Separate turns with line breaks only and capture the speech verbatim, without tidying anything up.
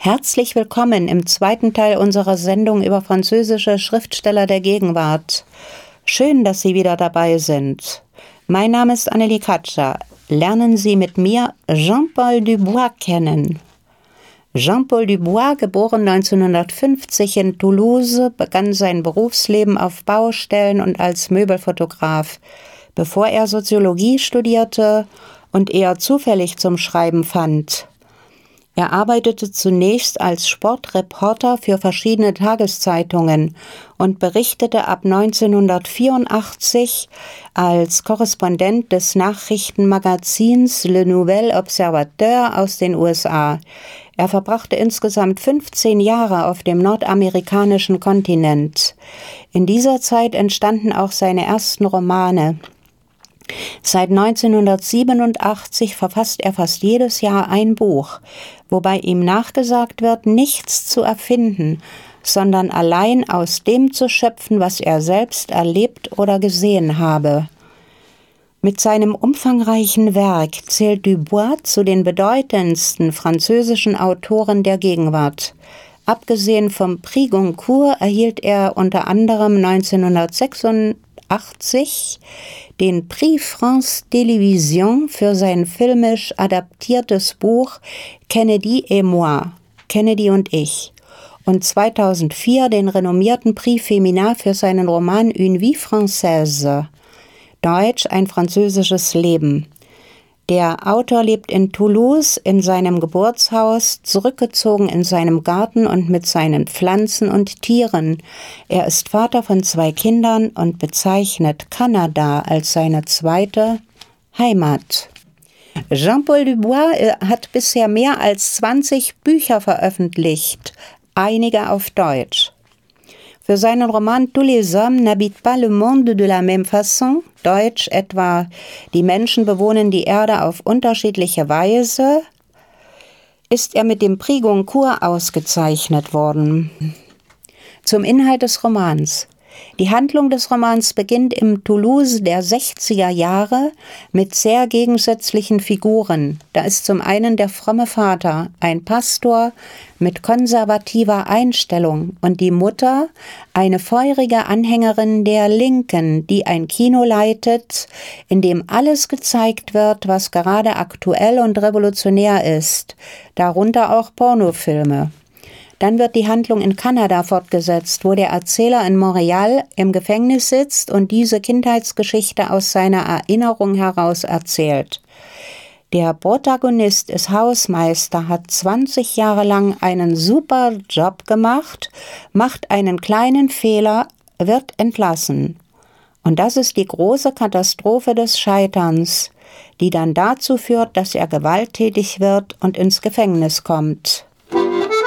Herzlich willkommen im zweiten Teil unserer Sendung über französische Schriftsteller der Gegenwart. Schön, dass Sie wieder dabei sind. Mein Name ist Annelie Katscher. Lernen Sie mit mir Jean-Paul Dubois kennen. Jean-Paul Dubois, geboren neunzehnhundertfünfzig in Toulouse, begann sein Berufsleben auf Baustellen und als Möbelfotograf, bevor er Soziologie studierte und eher zufällig zum Schreiben fand. Er arbeitete zunächst als Sportreporter für verschiedene Tageszeitungen und berichtete ab neunzehnhundertvierundachtzig als Korrespondent des Nachrichtenmagazins Le Nouvel Observateur aus den U S A. Er verbrachte insgesamt fünfzehn Jahre auf dem nordamerikanischen Kontinent. In dieser Zeit entstanden auch seine ersten Romane. Seit neunzehnhundertsiebenundachtzig verfasst er fast jedes Jahr ein Buch, wobei ihm nachgesagt wird, nichts zu erfinden, sondern allein aus dem zu schöpfen, was er selbst erlebt oder gesehen habe. Mit seinem umfangreichen Werk zählt Dubois zu den bedeutendsten französischen Autoren der Gegenwart. Abgesehen vom Prix Goncourt erhielt er unter anderem neunzehnhundertsechsundachtzig den Prix France Télévision für sein filmisch adaptiertes Buch Kennedy et moi, Kennedy und ich, und zweitausendvier den renommierten Prix Femina für seinen Roman Une vie française, Deutsch ein französisches Leben. Der Autor lebt in Toulouse in seinem Geburtshaus, zurückgezogen in seinem Garten und mit seinen Pflanzen und Tieren. Er ist Vater von zwei Kindern und bezeichnet Kanada als seine zweite Heimat. Jean-Paul Dubois hat bisher mehr als zwanzig Bücher veröffentlicht, einige auf Deutsch. Für seinen Roman Tous les hommes n'habitent pas le monde de la même façon, Deutsch etwa Die Menschen bewohnen die Erde auf unterschiedliche Weise, ist er mit dem Prix Goncourt ausgezeichnet worden. Zum Inhalt des Romans. Die Handlung des Romans beginnt im Toulouse der sechziger Jahre mit sehr gegensätzlichen Figuren. Da ist zum einen der fromme Vater, ein Pastor mit konservativer Einstellung, und die Mutter, eine feurige Anhängerin der Linken, die ein Kino leitet, in dem alles gezeigt wird, was gerade aktuell und revolutionär ist, darunter auch Pornofilme. Dann wird die Handlung in Kanada fortgesetzt, wo der Erzähler in Montreal im Gefängnis sitzt und diese Kindheitsgeschichte aus seiner Erinnerung heraus erzählt. Der Protagonist ist Hausmeister, hat zwanzig Jahre lang einen super Job gemacht, macht einen kleinen Fehler, wird entlassen. Und das ist die große Katastrophe des Scheiterns, die dann dazu führt, dass er gewalttätig wird und ins Gefängnis kommt.